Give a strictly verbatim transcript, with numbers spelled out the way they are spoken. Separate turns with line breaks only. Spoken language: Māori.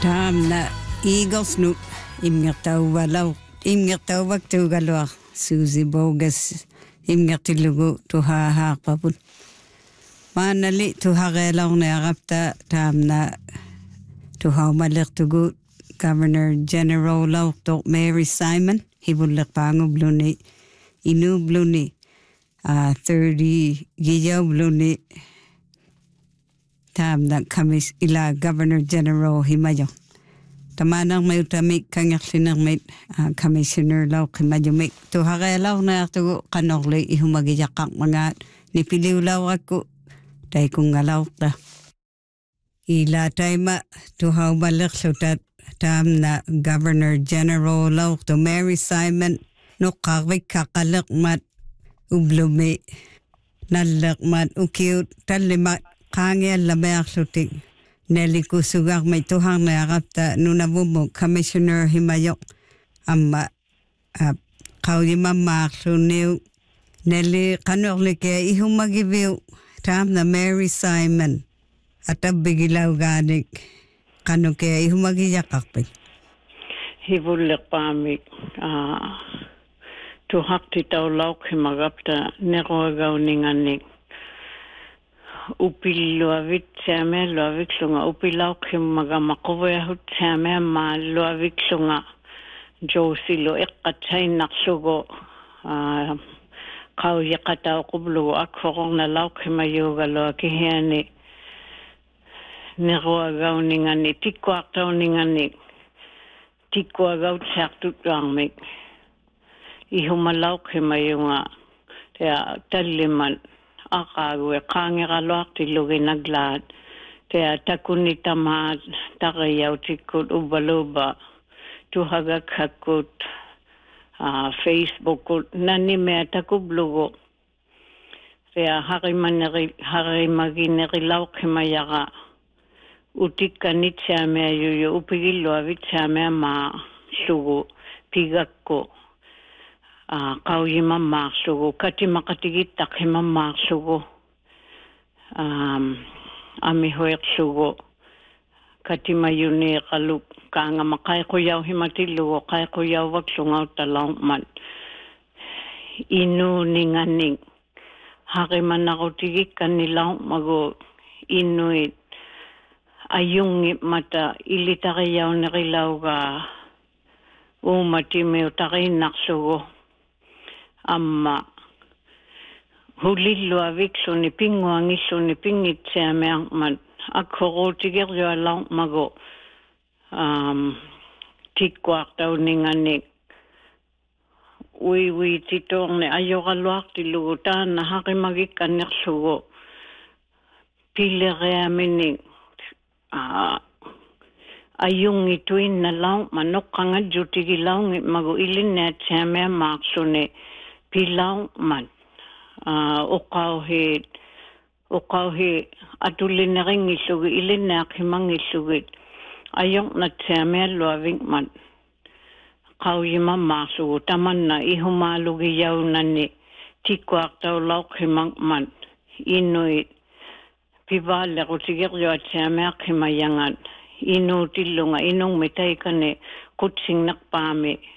Taamna Eagles nu imngertauwalau imngertauwak tuugaluar Susie Bogus imngertilugu tuhahaarpaput maanali tuhareelarniarapta taamna tuhaumalertugu Governor General Doctor Mary Simon hivullerpaangubluni inubluni uh, thirty giyabluni taamna kamis ila Governor General himayo tamanang may utami kangerlinermit uh, Commissioner Lau Kimayumik tuhareelarniartugu qanorli ihumagiyaqaq mangaat nipiliulaurakku taikungalauqta ila taima tuhaumalerlutat taamna Governor General Doctor Mary Simon nuqqarvikkaqaleqmat ublumi nalleqmat ukiut tallimat qaangiallamearlutik nelikusugarmai tuharnearapta nunavumu Commissioner himayok amma qauyimammaarluniu neli qanorlike ihumagiviu taamna Mary Simon atabigilauganik qanuke ihumagiyaqarpik
hivullerpaamik ah tuhakti taulauk himagapta neroagauninganik upilluavit same luaviklunga upilauk himagamaquveahut same ma luaviklunga josilo eqqatsainarsugo ah qauyaqatau qublu akfororna lauk himayugalua kihiani neroagauningani tikkuartauningani tikkuagautsaartuttuarmik ihumalauk himayunga tea talliman aqaague qaangeraluartilluginaglaat tea takunitamaat taqiyautikut ubaluba tuhagakhakut uh, Facebookut nanimea takublugu tea harimaneri harimaginerilauk himayaqa utikkanit saamea yuyu upigilluavit saamea maa sugu pigakku uh, qauyimammaarsugu katimaqatigittaq himammaarsugu um, amihuiqsugu katimayuni qaluk kaangama qaiquyau himatillugu qaiquyauvaklungautalaungman inu ninganing haqimanaqutigikkanilaungmagu inuit ayungi mata ilitariyaunnerilauga umatimiu tarinnarsugu amma hulilluaviksuni pinguangissuni pingitsaamiarmat akhoruutigerjualaungmagu um tikkuartauninganik ui ui titorne ayoraluartillugu taanna haqimagikkannersugu pilereaminik Uh, ayungi tuinna laung manoqqanga jutigi laungi magu ilinne tsamea maaksune pilaung man uh, uqauhi uqauhi atullineringissugi ilinne aqhimangissugi ayong na tsamea luaving man qauyima maaksugu tamanna ihumalugi yaunani tikkuartau lauqhimang man inuit pivalle rutigerjo atsameaq himayangat inu tillunga inung mitaikane kutsingnak paami